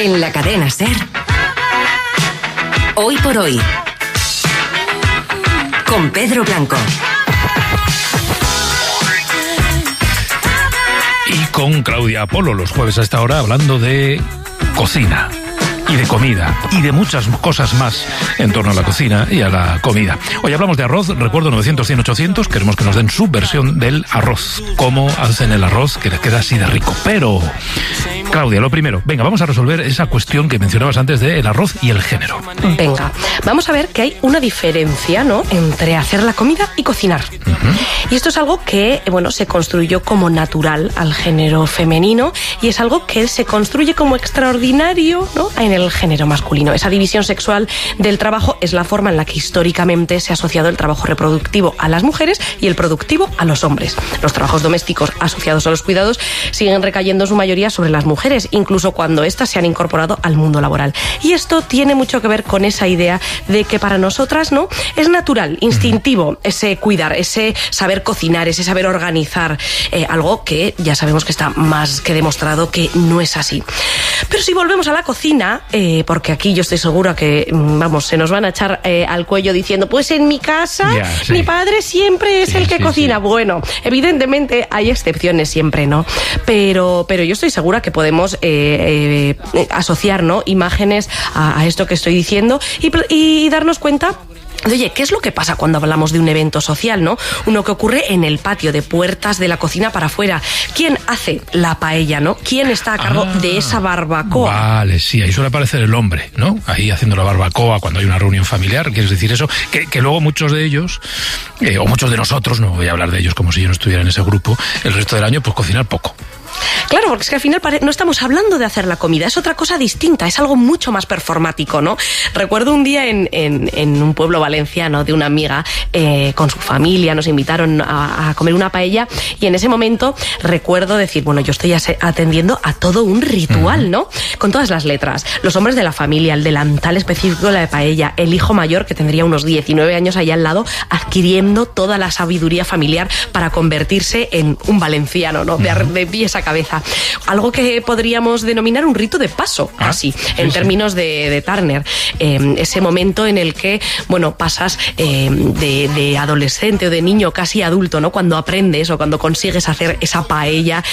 En la cadena SER, Hoy por Hoy, con Pedro Blanco. Y con Claudia Apolo, los jueves a esta hora, hablando de cocina y de comida y de muchas cosas más en torno a la cocina y a la comida. Hoy hablamos de arroz, recuerdo 900, 100, 800, queremos que nos den su versión del arroz. ¿Cómo hacen el arroz que les queda así de rico? Pero, Claudia, lo primero, venga, vamos a resolver esa cuestión que mencionabas antes del arroz y el género. Venga, vamos a ver que hay una diferencia, ¿no?, entre hacer la comida y cocinar. Y esto es algo que, bueno, se construyó como natural al género femenino y es algo que se construye como extraordinario, ¿no?, en el género masculino. Esa división sexual del trabajo es la forma en la que históricamente se ha asociado el trabajo reproductivo a las mujeres y el productivo a los hombres. Los trabajos domésticos asociados a los cuidados siguen recayendo en su mayoría sobre las mujeres, incluso cuando éstas se han incorporado al mundo laboral. Y esto tiene mucho que ver con esa idea de que para nosotras, ¿no?, es natural, instintivo, ese cuidar, ese saber cocinar, ese saber organizar, algo que ya sabemos que está más que demostrado que no es así. Pero si volvemos a la cocina, porque aquí yo estoy segura que, vamos, se nos van a echar al cuello diciendo, pues en mi casa mi padre siempre es el que cocina. Bueno, evidentemente hay excepciones siempre, ¿no? Pero yo estoy segura que podemos asociar, ¿no?, imágenes a esto que estoy diciendo y darnos cuenta. Oye, ¿qué es lo que pasa cuando hablamos de un evento social, no? Uno que ocurre en el patio, de puertas de la cocina para afuera. ¿Quién hace la paella, no? ¿Quién está a cargo de esa barbacoa? Vale, sí, ahí suele aparecer el hombre, ¿no? Ahí haciendo la barbacoa cuando hay una reunión familiar. ¿Quieres decir eso? Que luego muchos de ellos, o muchos de nosotros, no voy a hablar de ellos como si yo no estuviera en ese grupo, el resto del año, pues cocinar poco. Claro, porque es que al final no estamos hablando de hacer la comida, es otra cosa distinta, es algo mucho más performático, ¿no? Recuerdo un día en un pueblo valenciano de una amiga, con su familia, nos invitaron a comer una paella y en ese momento recuerdo decir, bueno, yo estoy atendiendo a todo un ritual, ¿no? Con todas las letras, los hombres de la familia, el delantal específico de la paella, el hijo mayor que tendría unos 19 años allá al lado, adquiriendo toda la sabiduría familiar para convertirse en un valenciano, ¿no? De pies a cabeza. Algo que podríamos denominar un rito de paso, así, en términos de Turner. Ese momento en el que, bueno, pasas de adolescente o de niño casi adulto, ¿no? Cuando aprendes o cuando consigues hacer esa paella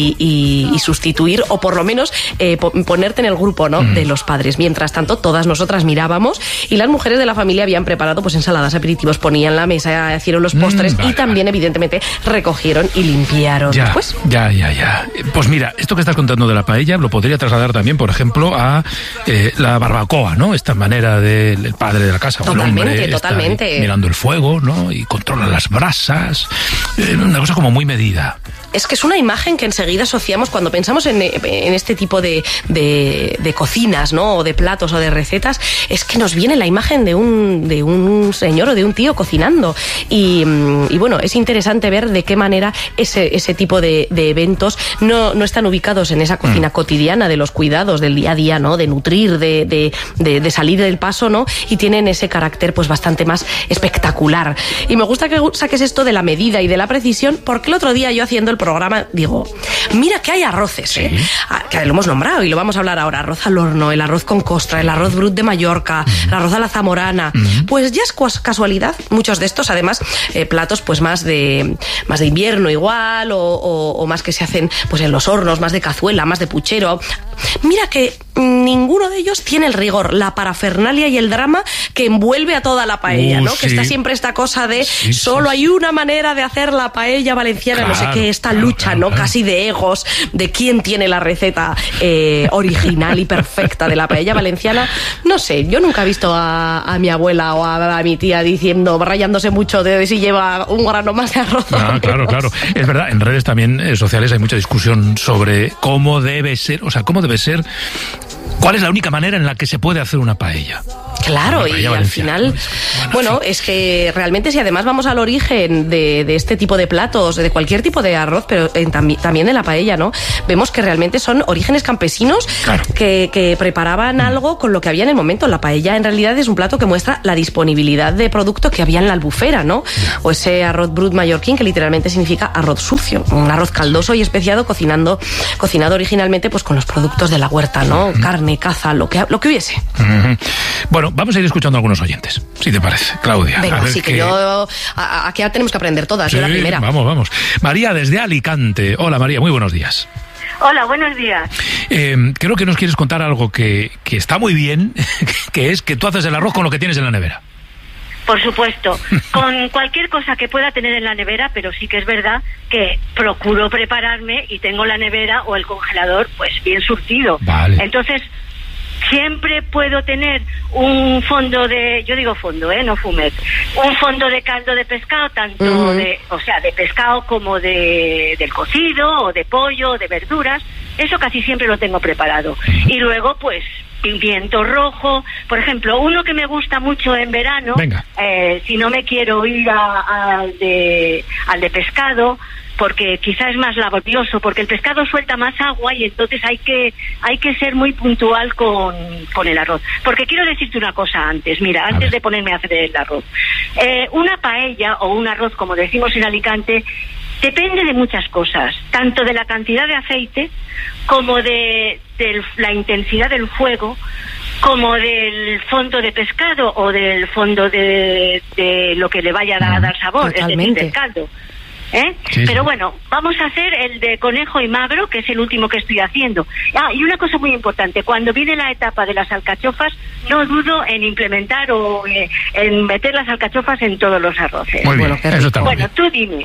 y sustituir, o por lo menos ponerte en el grupo, ¿no?, de los padres. Mientras tanto, todas nosotras mirábamos y las mujeres de la familia habían preparado pues ensaladas, aperitivos, ponían la mesa, hicieron los postres y también, evidentemente, recogieron y limpiaron después. Ya. Pues mira, esto que estás contando de la paella lo podría trasladar también, por ejemplo, a la barbacoa, ¿no? Esta manera del padre de la casa, o el hombre totalmente. Está mirando el fuego, ¿no? Y controla las brasas, una cosa como muy medida. Es que es una imagen que enseguida asociamos cuando pensamos en este tipo de cocinas, ¿no?, o de platos o de recetas. Es que nos viene la imagen de un señor o de un tío cocinando. Y bueno, es interesante ver de qué manera ese tipo de eventos no están ubicados en esa cocina cotidiana de los cuidados del día a día, ¿no?, de nutrir, de salir del paso, ¿no?, y tienen ese carácter pues bastante más espectacular. Y me gusta que saques esto de la medida y de la precisión, porque el otro día yo haciendo el programa digo, mira que hay arroces, que lo hemos nombrado y lo vamos a hablar ahora: arroz al horno, el arroz con costra, el arroz brut de Mallorca, el arroz a la zamorana. Pues ya es casualidad, muchos de estos además platos pues más de invierno igual, o más que se hacen pues en los hornos, más de cazuela, más de puchero. Mira que ninguno de ellos tiene el rigor, la parafernalia y el drama que envuelve a toda la paella, ¿no? Que está siempre esta cosa de solo hay una manera de hacer la paella valenciana, no sé qué, esta lucha, ¿no? Casi de egos, de quién tiene la receta original y perfecta de la paella valenciana. No sé, yo nunca he visto a mi abuela o a mi tía rayándose mucho de si lleva un grano más de arroz. Claro. Es verdad, en redes también sociales hay mucha discusión sobre cómo debe ser, ¿cuál es la única manera en la que se puede hacer una paella? Claro, y al final, bueno, es que realmente si además vamos al origen de este tipo de platos, de cualquier tipo de arroz, pero también de la paella, ¿no? Vemos que realmente son orígenes campesinos, claro, que preparaban algo con lo que había en el momento. La paella en realidad es un plato que muestra la disponibilidad de producto que había en la albufera, ¿no? O ese arroz brut mallorquín, que literalmente significa arroz sucio, un arroz caldoso y especiado cocinado originalmente pues con los productos de la huerta, ¿no? Carne, caza, lo que hubiese. Bueno, vamos a ir escuchando a algunos oyentes, si te parece, Claudia. Venga, sí, que yo... Aquí tenemos que aprender todas, yo la primera. Vamos. María, desde Alicante. Hola, María, muy buenos días. Hola, buenos días. Creo que nos quieres contar algo que está muy bien, que es que tú haces el arroz con lo que tienes en la nevera. Por supuesto, con cualquier cosa que pueda tener en la nevera, pero sí que es verdad que procuro prepararme y tengo la nevera o el congelador pues bien surtido. Vale. Entonces, siempre puedo tener un fondo de, yo digo fondo, no fumet, un fondo de caldo de pescado, tanto de pescado como del cocido, o de pollo, o de verduras. Eso casi siempre lo tengo preparado. Y luego, pues, pimiento rojo, por ejemplo, uno que me gusta mucho en verano, si no me quiero ir al de pescado, porque quizá es más laborioso, porque el pescado suelta más agua y entonces hay que ser muy puntual con el arroz. Porque quiero decirte una cosa antes, mira, antes de ponerme a hacer el arroz. Una paella o un arroz, como decimos en Alicante, depende de muchas cosas, tanto de la cantidad de aceite, como de la intensidad del fuego, como del fondo de pescado o del fondo de lo que le vaya a dar sabor, es decir, del caldo. Sí, pero bueno, vamos a hacer el de conejo y magro, que es el último que estoy haciendo. Y una cosa muy importante, cuando viene la etapa de las alcachofas, no dudo en implementar o en meter las alcachofas en todos los arroces. Muy bien, eso está muy bien. Tú dime.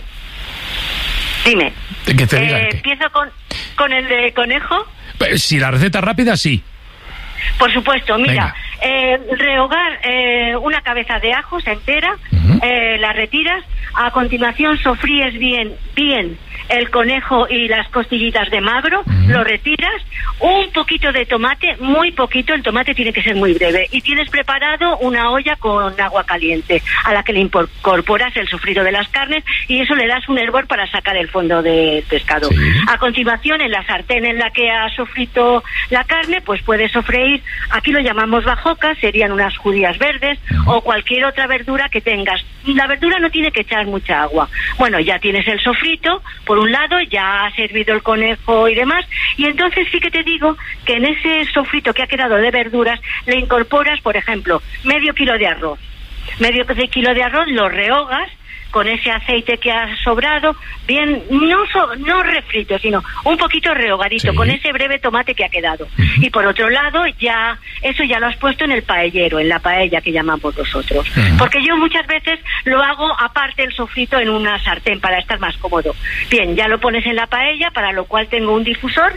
Que te diga ¿empiezo con el de conejo? Si la receta rápida, sí. Por supuesto, mira, rehogar una cabeza de ajos entera, la retiras, a continuación sofríes bien el conejo y las costillitas de magro, lo retiras, un poquito de tomate, muy poquito, el tomate tiene que ser muy breve, y tienes preparado una olla con agua caliente, a la que le incorporas el sofrito de las carnes, y eso le das un hervor para sacar el fondo del pescado. Sí. A continuación, en la sartén en la que has sofrito la carne, pues puedes sofreír, aquí lo llamamos bajocas, serían unas judías verdes, o cualquier otra verdura que tengas. La verdura no tiene que echar mucha agua. Bueno, ya tienes el sofrito, por un lado, ya has servido el conejo y demás, y entonces sí que te digo que en ese sofrito que ha quedado de verduras le incorporas, por ejemplo, medio kilo de arroz. Medio kilo de arroz lo rehogas con ese aceite que ha sobrado, bien, no refrito, sino un poquito rehogadito, con ese breve tomate que ha quedado. Y por otro lado, eso ya lo has puesto en el paellero, en la paella que llamamos nosotros. Porque yo muchas veces lo hago aparte el sofrito en una sartén para estar más cómodo. Bien, ya lo pones en la paella, para lo cual tengo un difusor,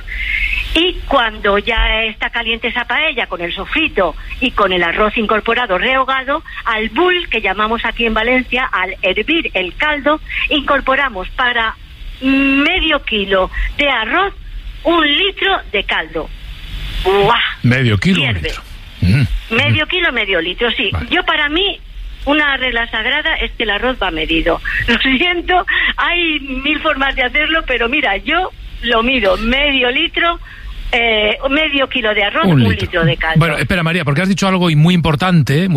y cuando ya está caliente esa paella con el sofrito y con el arroz incorporado rehogado, al bull, que llamamos aquí en Valencia, al hervir el caldo, incorporamos para medio kilo de arroz 1 litro de caldo. ¡Buah! Medio kilo, litro. Medio kilo, medio litro, sí. Vale. Yo, para mí, una regla sagrada es que el arroz va medido. Lo siento, hay 1000 formas de hacerlo, pero mira, yo lo mido, medio litro, medio kilo de arroz, 1 litro de caldo. Bueno, espera, María, porque has dicho algo muy importante,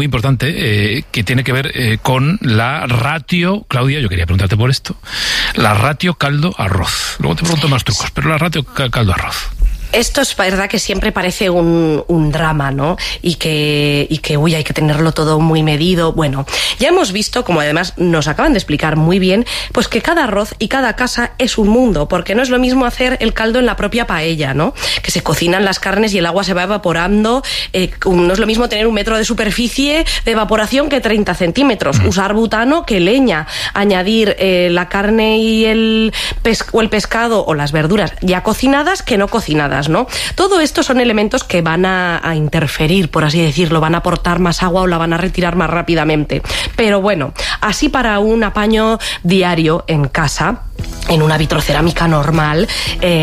que tiene que ver con la ratio. Claudia, yo quería preguntarte por esto. La ratio caldo-arroz. Luego te pregunto más trucos, pero la ratio caldo-arroz. Esto es verdad que siempre parece un drama, ¿no? Y que hay que tenerlo todo muy medido. Bueno, ya hemos visto, como además nos acaban de explicar muy bien, pues que cada arroz y cada casa es un mundo, porque no es lo mismo hacer el caldo en la propia paella, ¿no? Que se cocinan las carnes y el agua se va evaporando. No es lo mismo tener 1 metro de superficie de evaporación que 30 centímetros. Usar butano que leña. Añadir la carne y el pescado o las verduras ya cocinadas que no cocinadas, ¿no? Todo esto son elementos que van a interferir, por así decirlo, van a aportar más agua o la van a retirar más rápidamente. Pero bueno, así para un apaño diario en casa, en una vitrocerámica normal,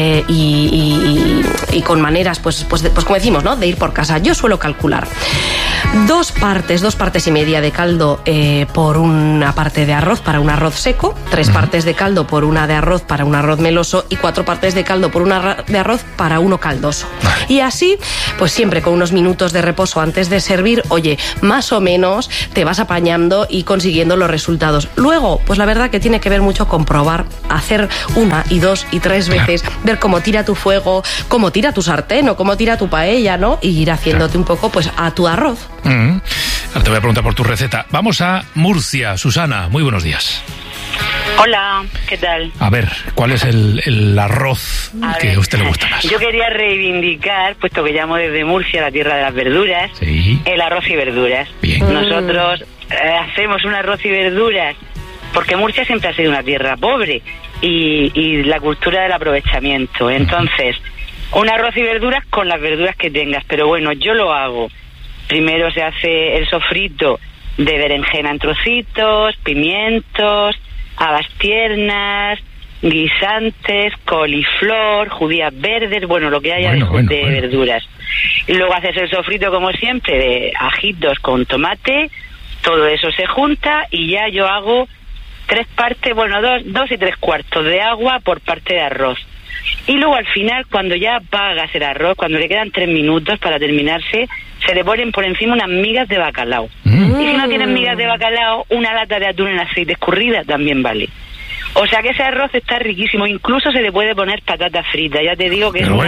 y con maneras, pues como decimos, ¿no?, de ir por casa. Yo suelo calcular 2 partes y media de caldo por una parte de arroz para un arroz seco, 3 partes de caldo por una de arroz para un arroz meloso y 4 partes de caldo por una de arroz para uno caldoso. Y así, pues siempre con unos minutos de reposo antes de servir, oye, más o menos te vas apañando y consiguiendo los resultados. Luego, pues la verdad que tiene que ver mucho con probar, hacer 1 y 2 y 3 veces, ver cómo tira tu fuego, cómo tira tu sartén o cómo tira tu paella, ¿no? Y ir haciéndote un poco, pues, a tu arroz. Ahora te voy a preguntar por tu receta. Vamos a Murcia. Susana, muy buenos días. Hola, ¿qué tal? A ver, ¿cuál es el arroz que a usted le gusta más? Yo quería reivindicar, puesto que llamo desde Murcia, la tierra de las verduras, el arroz y verduras. Bien. Nosotros hacemos un arroz y verduras porque Murcia siempre ha sido una tierra pobre y la cultura del aprovechamiento. Entonces, un arroz y verduras con las verduras que tengas. Pero bueno, yo lo hago. Primero se hace el sofrito de berenjena en trocitos, pimientos, habas tiernas, guisantes, coliflor, judías verdes, bueno, lo que haya de verduras. Y luego haces el sofrito, como siempre, de ajitos con tomate, todo eso se junta y ya yo hago 2 y 3/4 de agua por parte de arroz. Y luego al final, cuando ya apagas el arroz, cuando le quedan 3 minutos para terminarse, se le ponen por encima unas migas de bacalao. Y si no tienes migas de bacalao, una lata de atún en aceite escurrida también vale. O sea que ese arroz está riquísimo. Incluso se le puede poner patata frita. Ya te digo que es un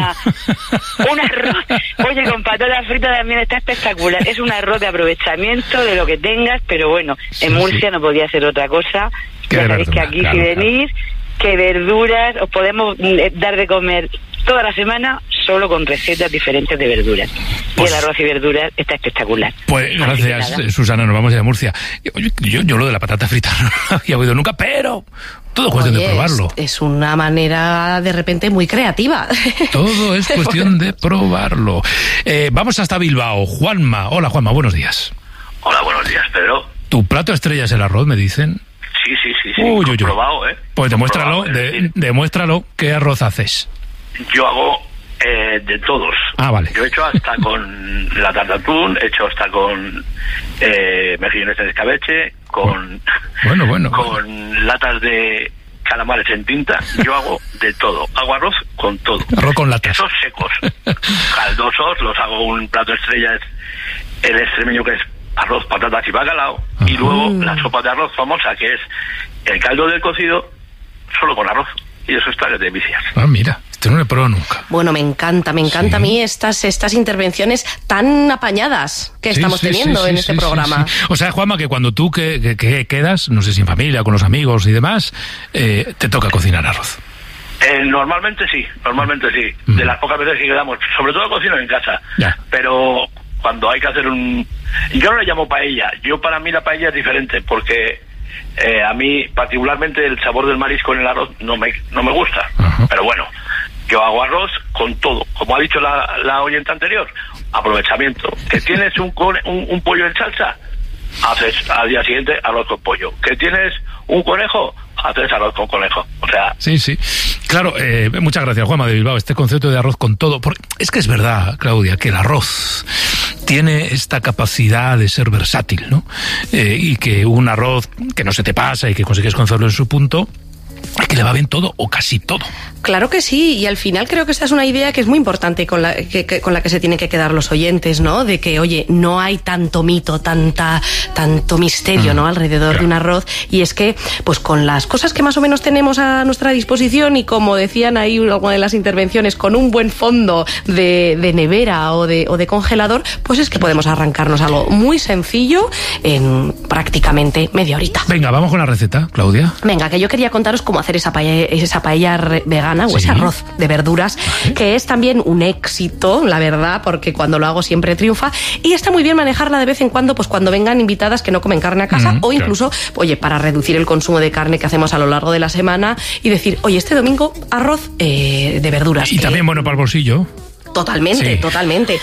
arroz. Oye, con patata frita también está espectacular. Es un arroz de aprovechamiento de lo que tengas, pero bueno, en Murcia no podía ser otra cosa. Ya sabéis que aquí si venís, que verduras os podemos dar de comer toda la semana solo con recetas diferentes de verduras. Pues, y el arroz y verduras está espectacular. Pues gracias, Susana, nos vamos a ir a Murcia. Yo lo de la patata frita no lo había oído nunca, pero todo es cuestión de probarlo. Es una manera de repente muy creativa. Todo es cuestión de probarlo. Vamos hasta Bilbao. Juanma. Hola, Juanma, buenos días. Hola, buenos días, Pedro. ¿Tu plato estrella es el arroz, me dicen? Sí. Comprobado, Pues demuéstralo. ¿Qué arroz haces? Yo hago de todos. Ah, vale. Yo he hecho hasta con latas de atún, he hecho hasta con mejillones de escabeche, con latas de calamares en tinta. Yo hago de todo. Hago arroz con todo. Arroz con latas. Esos secos. Caldosos, los hago un plato estrella, es el extremeño, que es arroz, patatas y bacalao. Y luego la sopa de arroz famosa, que es el caldo del cocido, solo con arroz. Y eso está de vicias. Ah, mira, esto no lo he probado nunca. Bueno, me encanta a mí estas intervenciones tan apañadas que estamos teniendo en este programa. Sí. O sea, Juanma, que cuando tú que quedas, no sé si en familia, con los amigos y demás, te toca cocinar arroz. Normalmente sí. De las pocas veces que quedamos, sobre todo cocino en casa. Ya. Pero cuando hay que hacer yo no le llamo paella. Para mí la paella es diferente, porque a mí particularmente el sabor del marisco en el arroz no me gusta. Pero bueno, yo hago arroz con todo. Como ha dicho la oyente anterior, aprovechamiento. Que tienes un pollo en salsa, haces al día siguiente arroz con pollo. Que tienes un conejo, haces arroz con conejo. O sea... Sí. Claro, muchas gracias, Juanma de Bilbao. Este concepto de arroz con todo... Es que es verdad, Claudia, que el arroz tiene esta capacidad de ser versátil, ¿no? Y que un arroz que no se te pasa y que consigues conocerlo en su punto, que le va bien todo o casi todo. Claro que sí, y al final creo que esta es una idea que es muy importante con la que se tienen que quedar los oyentes, ¿no? De que, oye, no hay tanto mito, tanto misterio, ¿no? Alrededor de un arroz, y es que, pues con las cosas que más o menos tenemos a nuestra disposición, y como decían ahí alguna de las intervenciones, con un buen fondo de nevera o de congelador, pues es que podemos arrancarnos algo muy sencillo en prácticamente media horita. Venga, vamos con la receta, Claudia. Venga, que yo quería contaros cómo hacer esa paella vegana o ese arroz de verduras, que es también un éxito, la verdad, porque cuando lo hago siempre triunfa, y está muy bien manejarla de vez en cuando, pues cuando vengan invitadas que no comen carne a casa, o incluso, oye, para reducir el consumo de carne que hacemos a lo largo de la semana y decir, oye, este domingo arroz de verduras. Y también bueno para el bolsillo. Totalmente, totalmente.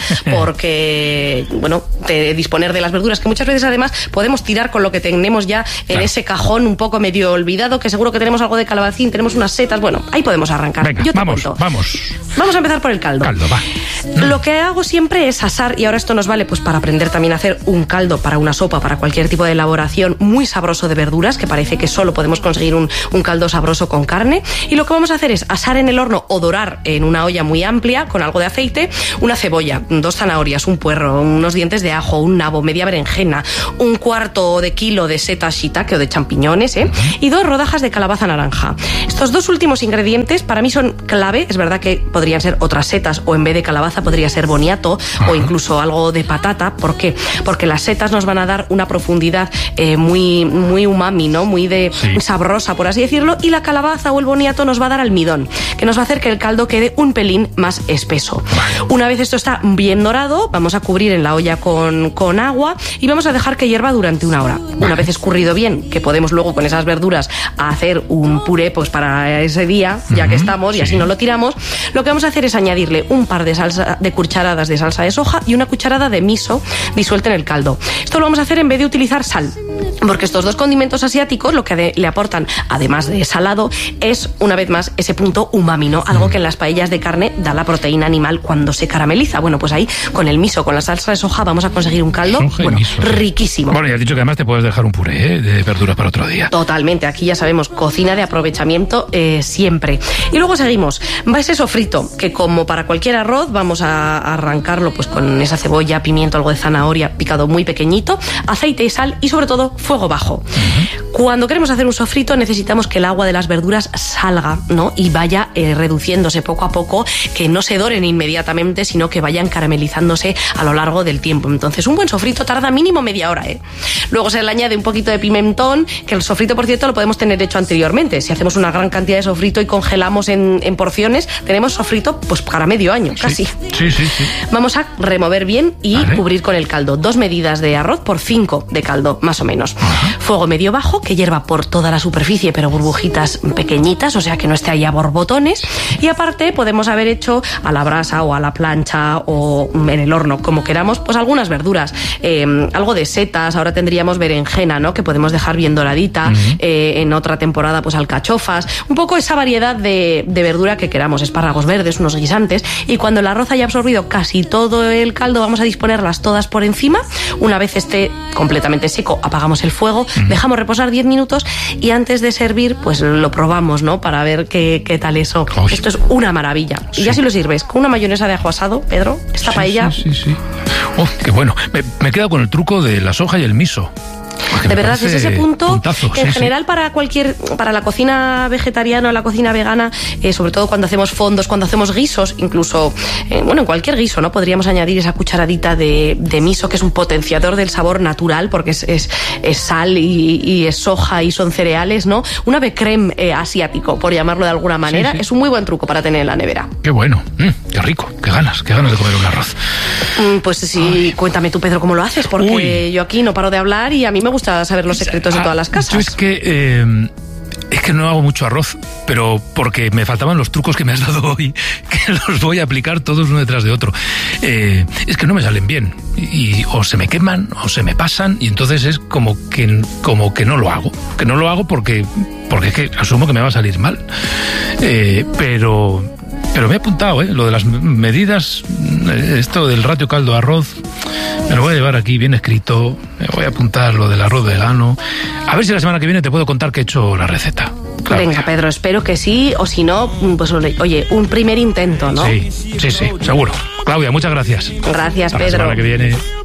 Porque, bueno, disponer de las verduras, que muchas veces además podemos tirar con lo que tenemos ya en ese cajón un poco medio olvidado, que seguro que tenemos algo de calabacín, tenemos unas setas, bueno, ahí podemos arrancar. Venga, vamos. Vamos a empezar por el caldo. Va. Lo que hago siempre es asar, y ahora esto nos vale pues para aprender también a hacer un caldo para una sopa, para cualquier tipo de elaboración muy sabroso de verduras, que parece que solo podemos conseguir un caldo sabroso con carne. Y lo que vamos a hacer es asar en el horno o dorar en una olla muy amplia con algo de aceite una cebolla, 2 zanahorias, un puerro, unos dientes de ajo, un nabo, media berenjena, un cuarto de kilo de setas shiitake o de champiñones, y 2 rodajas de calabaza naranja. Estos 2 últimos ingredientes para mí son clave. Es verdad que podrían ser otras setas, o en vez de calabaza podría ser boniato o incluso algo de patata. ¿Por qué? Porque las setas nos van a dar una profundidad muy umami, ¿no? Muy sabrosa, por así decirlo, y la calabaza o el boniato nos va a dar almidón, que nos va a hacer que el caldo quede un pelín más espeso. Una vez esto está bien dorado, vamos a cubrir en la olla con agua y vamos a dejar que hierva durante 1 hora. Una vez escurrido bien, que podemos luego con esas verduras hacer un puré pues para ese día, ya que estamos, y así no lo tiramos, lo que vamos a hacer es añadirle un par de cucharadas de salsa de soja y una cucharada de miso disuelta en el caldo. Esto lo vamos a hacer en vez de utilizar sal, porque estos 2 condimentos asiáticos lo que le aportan, además de salado, es una vez más ese punto umami, ¿no? Algo que en las paellas de carne da la proteína animal cuando se carameliza. Bueno, pues ahí con el miso, con la salsa de soja, vamos a conseguir un caldo riquísimo. Bueno, ya has dicho que además te puedes dejar un puré de verduras para otro día. Totalmente, aquí ya sabemos, cocina de aprovechamiento siempre. Y luego seguimos, va ese sofrito, que como para cualquier arroz vamos a arrancarlo pues con esa cebolla, pimiento, algo de zanahoria picado muy pequeñito, aceite y sal, y sobre todo fuego bajo. Cuando queremos hacer un sofrito necesitamos que el agua de las verduras salga, ¿no? Y vaya reduciéndose poco a poco, que no se doren inmediatamente, sino que vayan caramelizándose a lo largo del tiempo. Entonces un buen sofrito tarda mínimo media hora, Luego se le añade un poquito de pimentón, que el sofrito, por cierto, lo podemos tener hecho anteriormente. Si hacemos una gran cantidad de sofrito y congelamos en porciones, tenemos sofrito pues para medio año, casi. Sí. Vamos a remover bien y cubrir con el caldo. 2 medidas de arroz por 5 de caldo, más o menos. Fuego medio bajo, que hierva por toda la superficie, pero burbujitas pequeñitas, o sea que no esté ahí a borbotones. Y aparte podemos haber hecho a la brasa o a la plancha o en el horno, como queramos, pues algunas verduras, algo de setas. Ahora tendríamos berenjena, ¿no? Que podemos dejar bien doradita. En otra temporada pues alcachofas, un poco esa variedad de verdura que queramos, espárragos verdes, unos guisantes. Y cuando el arroz haya absorbido casi todo el caldo, vamos a disponerlas todas por encima. Una vez esté completamente seco, apagamos el fuego, dejamos reposar 10 minutos y antes de servir pues lo probamos, ¿no? Para ver qué tal eso. Esto es una maravilla. Y ya si lo sirves con una mayonesa de ajo asado, Pedro, esta paella... Sí. Oh, qué bueno. Me he quedado con el truco de la soja y el miso. De verdad, es ese punto que en general para la cocina vegetariana o la cocina vegana, sobre todo cuando hacemos fondos, cuando hacemos guisos, incluso, en cualquier guiso, ¿no? Podríamos añadir esa cucharadita de miso, que es un potenciador del sabor natural, porque es sal y es soja y son cereales, ¿no? Un ave crème asiático, por llamarlo de alguna manera. Es un muy buen truco para tener en la nevera. Qué bueno, qué rico, qué ganas de comer un arroz. Pues sí, cuéntame tú, Pedro, cómo lo haces, porque yo aquí no paro de hablar y a mí me gusta saber los secretos de todas las casas. Yo es que no hago mucho arroz, pero porque me faltaban los trucos que me has dado hoy, que los voy a aplicar todos uno detrás de otro. Es que no me salen bien, y o se me queman o se me pasan, y entonces es como que no lo hago. Que no lo hago porque es que asumo que me va a salir mal. Pero me he apuntado, lo de las medidas, esto del ratio caldo-arroz, me lo voy a llevar aquí bien escrito. Me voy a apuntar lo del arroz vegano. A ver si la semana que viene te puedo contar que he hecho la receta. Claudia. Venga, Pedro, espero que sí, o si no, pues oye, un primer intento, ¿no? Sí, seguro. Claudia, muchas gracias. Gracias, Hasta Pedro. La semana que viene.